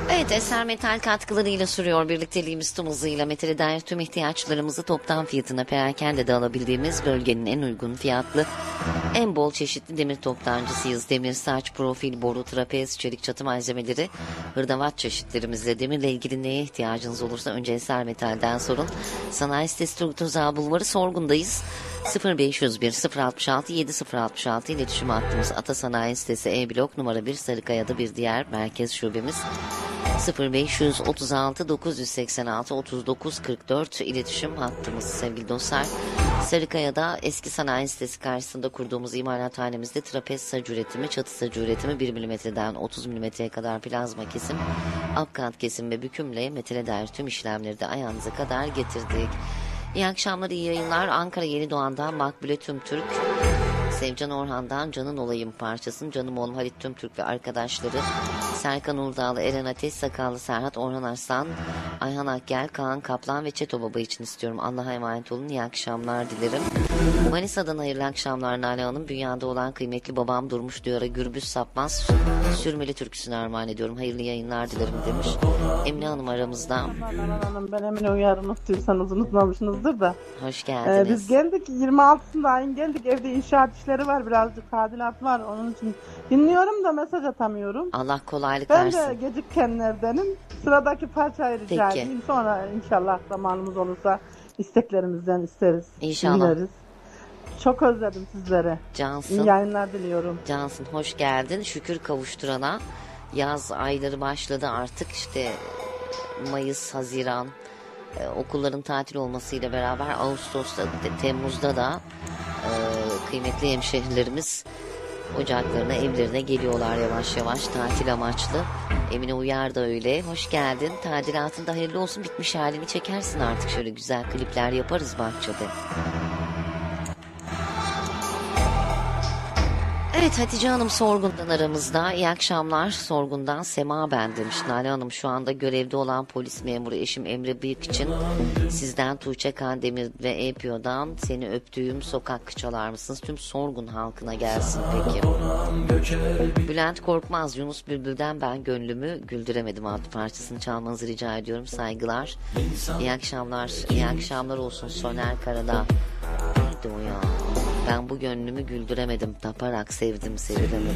Evet, Eser Metal katkılarıyla sürüyor birlikteliğimiz tüm hızıyla. Metale dair tüm ihtiyaçlarımızı toptan fiyatına perakende de alabildiğimiz bölgenin en uygun fiyatlı, en bol çeşitli demir toptancısıyız. Demir, saç, profil, boru, trapez, çelik çatı malzemeleri, hırdavat çeşitlerimizle demirle ilgili neye ihtiyacınız olursa önce Eser Metal'den sorun. Sanayi sitesi Turgut Özal Bulvarı Sorgun'dayız. 0501 066 7066 iletişim hattımız. Ata Sanayi sitesi E-Blok numara 1 Sarıkaya'da bir diğer merkez şubemiz. 0536 986 39 44 iletişim hattımız sevgili dostlar. Sarıkaya'da eski sanayi sitesi karşısında kurduğumuz imalathanemizde trapez sac üretimi, çatı sacı üretimi 1 milimetreden 30 milimetreye kadar plazma kesim, apkant kesim ve bükümle metale dair tüm işlemleri de ayağınıza kadar getirdik. İyi akşamlar, iyi yayınlar. Ankara Yenidoğan'dan Makbule Tümtürk, Sevcan Orhan'dan Canın Olayım parçasını Canım Oğlum Halit Tümtürk ve arkadaşları, Serkan Uludağlı, Eren Ateş, Sakallı Serhat, Orhan Arslan, Ayhan Akgel, Kaan Kaplan ve Çeto Baba için istiyorum. Allah'a emanet olun. İyi akşamlar dilerim. Manisa'dan hayırlı akşamlar Nale Hanım. Dünyada olan kıymetli babam Durmuş Diyar'a Gürbüz Sapmaz Sürmeli türküsünü armağan ediyorum. Hayırlı yayınlar dilerim demiş. Emine Hanım aramızda. Hanım, ben Emine uyarım, unuttuysanız unutmamışsınızdır da. Hoş geldiniz. Biz geldik 26'sında ayın geldik, evde inşaat işleri var, birazcık tadilat var, onun için dinliyorum da mesaj atamıyorum. Allah kolaylık Ben versin. de gecikkenlerdenim. Sıradaki parçayı rica Peki. edeyim, sonra inşallah zamanımız olursa isteklerimizden isteriz. İnşallah. Dinleriz. Çok özledim sizleri. Cansın. İyi yayınlar diliyorum. Cansın, hoş geldin. Şükür kavuşturana. Yaz ayları başladı artık, işte Mayıs, Haziran, okulların tatil olmasıyla beraber Ağustos'ta, Temmuz'da da kıymetli hemşehrilerimiz ocaklarına, evlerine geliyorlar yavaş yavaş tatil amaçlı. Emine Uyar da öyle. Hoş geldin. Tadilatında hayırlı olsun. Bitmiş halini çekersin artık. Şöyle güzel klipler yaparız bahçede. Evet, Hatice Hanım Sorgun'dan aramızda. İyi akşamlar. Sorgun'dan Sema ben demiş. Nale Hanım, şu anda görevde olan polis memuru eşim Emre Bıyık için sizden Tuğçe Kandemir ve EPO'dan Seni Öptüğüm Sokak çalar mısınız? Tüm Sorgun halkına gelsin peki. Bülent Korkmaz, Yunus Bülbül'den Ben Gönlümü Güldüremedim adlı parçasını çalmanızı rica ediyorum. Saygılar. İyi akşamlar. İyi akşamlar olsun Soner Karada. Neydi o ya? Ben bu gönlümü güldüremedim, taparak sevdim sevilemedim.